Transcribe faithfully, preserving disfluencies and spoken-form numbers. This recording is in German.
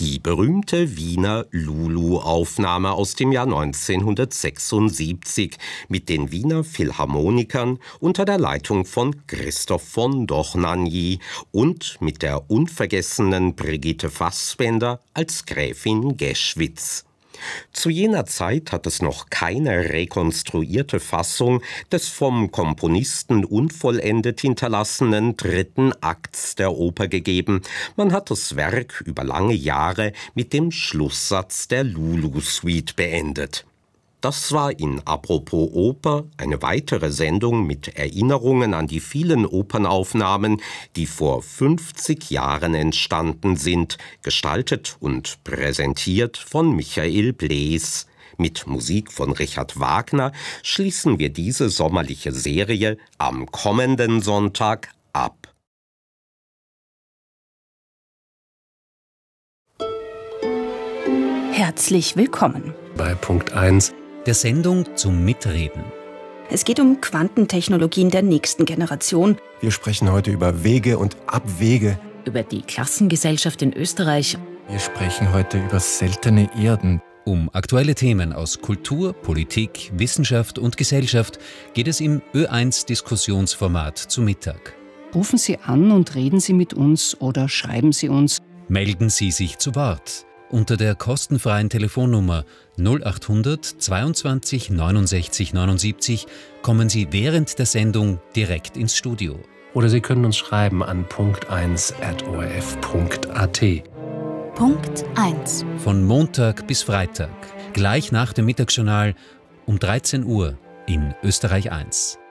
Die berühmte Wiener Lulu-Aufnahme aus dem Jahr neunzehnhundertsechsundsiebzig mit den Wiener Philharmonikern unter der Leitung von Christoph von Dohnanyi und mit der unvergessenen Brigitte Fassbaender als Gräfin Geschwitz. Zu jener Zeit hat es noch keine rekonstruierte Fassung des vom Komponisten unvollendet hinterlassenen dritten Akts der Oper gegeben. Man hat das Werk über lange Jahre mit dem Schlusssatz der Lulu-Suite beendet. Das war in Apropos Oper eine weitere Sendung mit Erinnerungen an die vielen Opernaufnahmen, die vor fünfzig Jahren entstanden sind, gestaltet und präsentiert von Michael Blees. Mit Musik von Richard Wagner schließen wir diese sommerliche Serie am kommenden Sonntag ab. Herzlich willkommen bei Punkt eins. Der Sendung zum Mitreden. Es geht um Quantentechnologien der nächsten Generation. Wir sprechen heute über Wege und Abwege. Über die Klassengesellschaft in Österreich. Wir sprechen heute über seltene Erden. Um aktuelle Themen aus Kultur, Politik, Wissenschaft und Gesellschaft geht es im Ö eins Diskussionsformat zu Mittag. Rufen Sie an und reden Sie mit uns oder schreiben Sie uns. Melden Sie sich zu Wort unter der kostenfreien Telefonnummer null achthundert zweiundzwanzig neunundsechzig neunundsiebzig kommen Sie während der Sendung direkt ins Studio. Oder Sie können uns schreiben an punkt eins at o r f punkt a t. Punkt eins. Von Montag bis Freitag, gleich nach dem Mittagsjournal um dreizehn Uhr in Österreich eins.